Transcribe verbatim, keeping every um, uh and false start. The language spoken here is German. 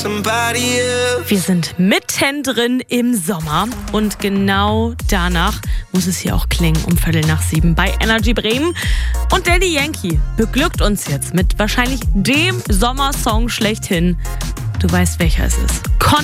Wir sind mittendrin im Sommer und genau danach muss es hier auch klingen um Viertel nach sieben bei Energy Bremen. Und Daddy Yankee beglückt uns jetzt mit wahrscheinlich dem Sommersong schlechthin. Du weißt, welcher es ist.